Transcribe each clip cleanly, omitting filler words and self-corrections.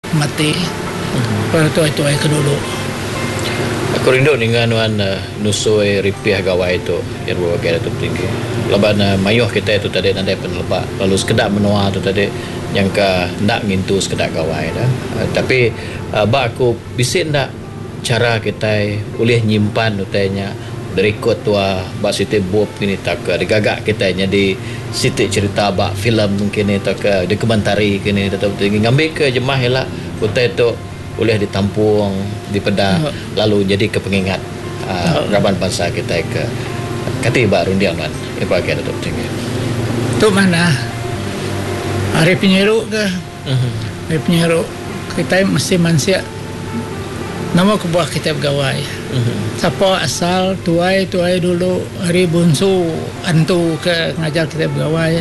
mati. Pada tuai-tuai ke dulu. Aku rindu dengan nusui ripiah gawai itu yang berbagai itu tinggi. Leban mayuh kita itu tadi nandai penelebak. Lalu sekedar menua itu tadi yang ke nak ngintu sekedar gawai dah. Tapi aku bisik nak cara kita boleh nyimpan utainya dari ikut tua bak siti bob ini tak ke digagak kita jadi siti cerita bak filem mungkin tak ke dokumentari kini tetap tinggi ngambil ke jemaah lah utai itu boleh ditampung di pedah lalu jadi kepengingat raban bangsa kita ke kati bak rundian man ibagai tetap tinggi tu mana hari penyeruk ke hari penyeruk kita mesti manusia nama kebuah kita pegawai siapa asal tuai dulu hari bunsu antu ke ngajar kita pegawai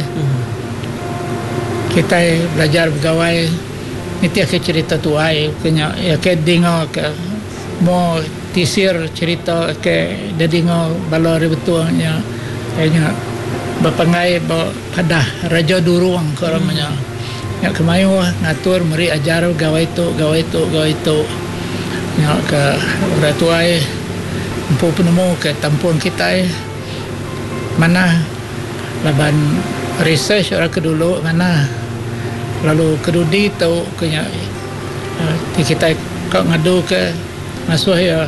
kita belajar pegawai Niti ke cerita tuai kenya ya ke dingo ke mo tisir cerita ke dadingo balor betulnya kayaknya bapangai ba padah raja duruang karamanya ya kemayu ngatur meri ajar gawai itu ya ke ratuai empu penemu ke tampun kita mana laban research orang ke dulu mana lalu kedudi tahu kenya kita kau ngadu ke masuh ya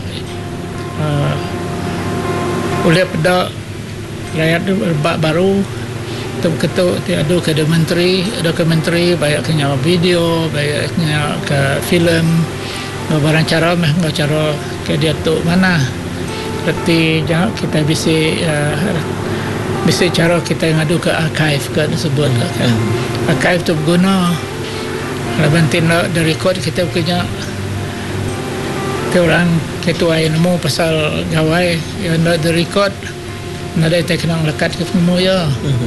oleh pada rakyat baru tu ketu adu ke dokumentari banyaknya video banyaknya ke filem barang cara mah cara ke dia tu mana seperti kita bisa cara kita ngadu ke archive ke disebut archive tu guna laban tindak dari record kita punya orang ketua yang nemu pasal gawai yang nak di record nak ada teknang lekat ke nemu ya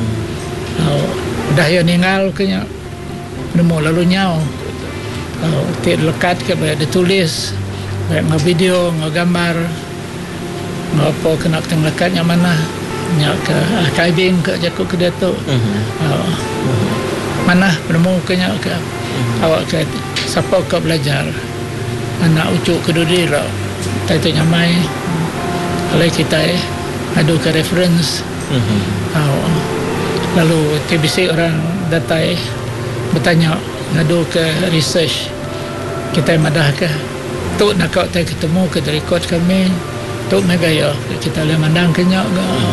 dah yang ninggal kenya nemu lalu nyau tidak lekat ke banyak ditulis banyak video gambar apa kena teng lekatnya mana nya ke archiving ke jakuk ke dia tu mana penemu kenya ke awak ke siapa ke belajar anak ucuk ke dudi lah tai nyamai oleh kita adu ke reference lalu TBC orang datai bertanya ngadu ke research kita madah ke tu nak kau tai ketemu ke record kami tu megaya kita le mandang kenya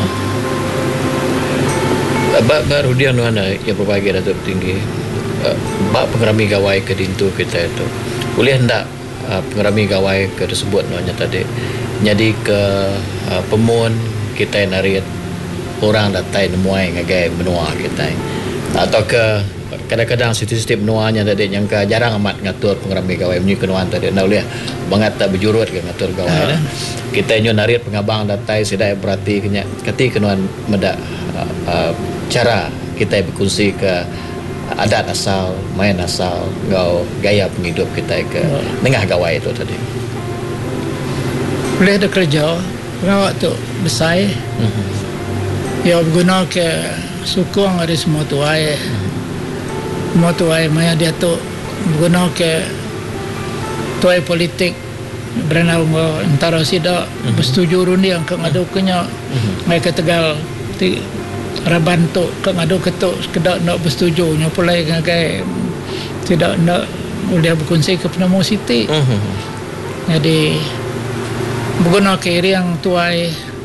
baru dia mana yang berbagai datuk tinggi bak pengerami gawai ke dintu kita itu boleh hendak pengerami gawai ke tersebut namanya tadi jadi ke pemun kita narit orang datai nemuai ngagai menua kita atau ke kadang-kadang siti-siti menuanya tadi yang ke jarang amat ngatur pengerami gawai punya kenuan tadi nak boleh banget tak berjurut ke ngatur gawai kita nyo narit pengabang datai sidai berarti kenya kati kenuan medak cara kita berkongsi ke adat asal main asal ngau gaya penghidup kita ke tengah gawai itu tadi boleh ada kerja pengawak tu besar ya berguna ke sukung ada semua tuai semua tuai maya dia tu berguna ke tuai politik berenang antara sida bersetuju rundi yang ke ngadu kenya mereka tegal raban tu ke ngadu ketuk sekedar nak bersetuju nyopulai ngagai tidak nak boleh berkongsi ke penemu siti jadi berguna ke yang tuai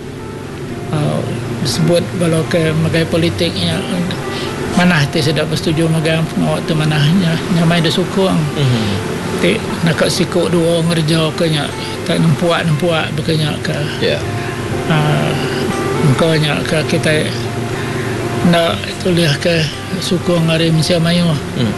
sebut kalau ke magai politiknya mana hati sedap bersetuju magai pengawak tu manahnya nyamai dia sukung ti nak sikuk dua ngerja kenya tak nempuak berkenya ke engkaunya ke kita nak tulis ke suku ngari Malaysia Melayu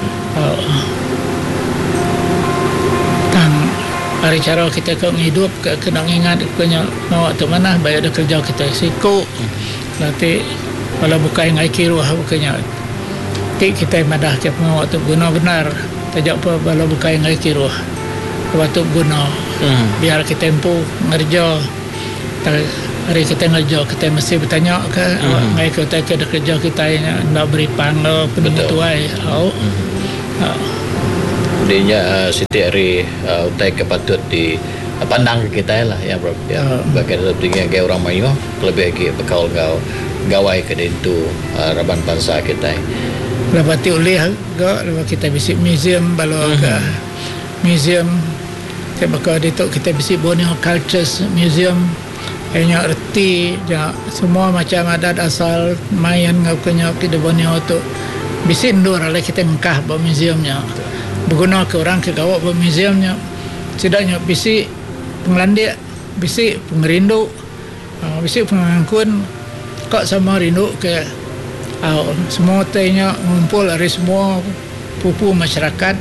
tang hari cara kita ke hidup kena ingat punya mau tu mana bayar ada kerja kita siku nanti kalau bukan ngai kiruh bukannya ti kita madah ke mau tu guna benar tajak apa kalau bukan ngai kiruh waktu guna biar kita tempuh ngerja hari kita ngerja kita mesti bertanya ke ngai kita ke kerja kita nak beri panglo penemu tuai Intinya Siti Ari utai kepatut di pandang ke kita lah ya bro ya bagian tinggi ke orang mayo lebih lagi bekal gawai ke itu raban bangsa kita Lapati ulih ga kita bisik museum balo ke museum ke bakal itu kita bisik Borneo Cultures Museum hanya erti ja semua macam adat asal main ngapnya ke Borneo tu bisik ndur lah kita ngkah ba museumnya berguna ke orang ke gawak ba museumnya setidaknya bisik penglandik bisik pengerindu bisik pengangkun kok sama rindu ke semua tanya ngumpul dari semua pupu masyarakat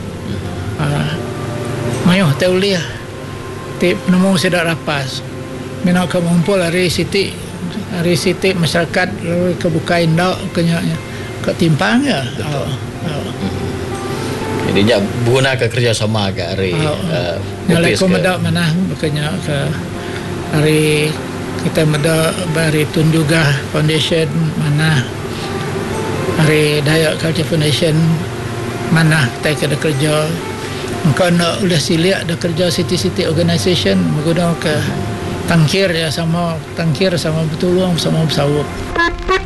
mayuh teuliah tip nemu sedak rapas mina ke ngumpul dari siti masyarakat lalu kebuka indak kenyaknya ke timpang ya Intinya guna ke kerjasama ke hari nyalai ko medak mana bukannya ke hari kita medak dari Tunjugah Foundation mana hari Dayak Culture Foundation mana kita ada kerja engkau nak udah siliak ada kerja city organisation menggunakan ke tangkir sama bertolong sama bersawuk